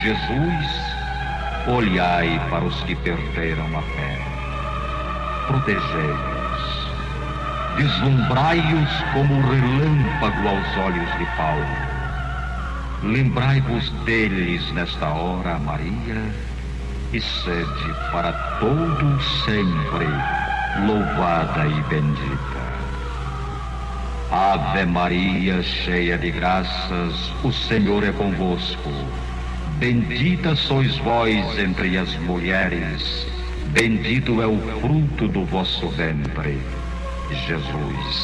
Jesus, olhai para os que perderam a fé, protegei-os, deslumbrai-os como o relâmpago aos olhos de Paulo. Lembrai-vos deles nesta hora, Maria, e sede para todo sempre louvada e bendita. Ave Maria, cheia de graças, o Senhor é convosco. Bendita sois vós entre as mulheres, bendito é o fruto do vosso ventre, Jesus.